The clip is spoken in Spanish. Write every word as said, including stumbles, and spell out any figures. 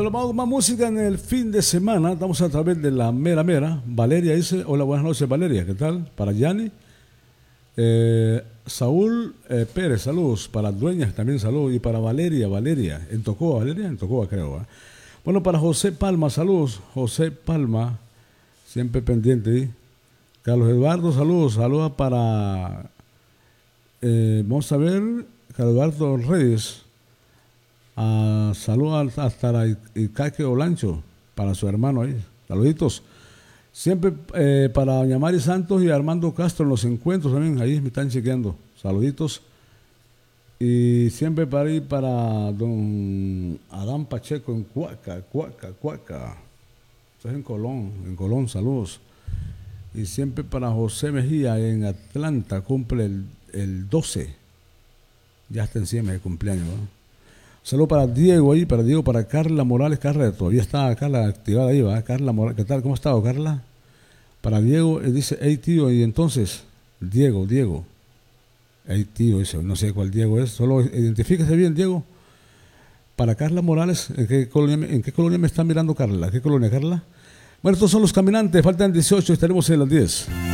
Bueno, vamos con más música en el fin de semana. Estamos a través de la Mera Mera. Valeria dice, hola, buenas noches Valeria, ¿qué tal? Para Yanni. Eh, Saúl eh, Pérez, saludos. Para Dueñas también saludos. Y para Valeria, Valeria. En Tocoa, Valeria, en Tocoa creo. ¿eh? Bueno, para José Palma, saludos. José Palma, siempre pendiente. ¿eh? Carlos Eduardo, saludos. Saludos para... Eh, vamos a ver, Carlos Eduardo Reyes. Uh, saludos hasta la Icaque Olancho, para su hermano ahí. Saluditos. Siempre eh, para doña Mari Santos y Armando Castro en los encuentros también, ahí me están chequeando. Saluditos. Y siempre para ir para don Adán Pacheco en Cuaca, Cuaca, Cuaca. Esto es en Colón, en Colón, saludos. Y siempre para José Mejía en Atlanta, cumple el, el doce. Ya está encima de cumpleaños, ¿no? Saludos para Diego ahí, para Diego, para Carla Morales. Carla, todavía está Carla activada ahí, ¿va? Carla Morales, ¿qué tal? ¿Cómo ha estado, Carla? Para Diego, él dice, hey tío, y entonces, Diego, Diego. Hey tío, ese, no sé cuál Diego es, solo identifíquese bien, Diego. Para Carla Morales, ¿en qué colonia, en qué colonia me está mirando Carla? ¿Qué colonia, Carla? Bueno, estos son los caminantes, faltan dieciocho, estaremos en las diez.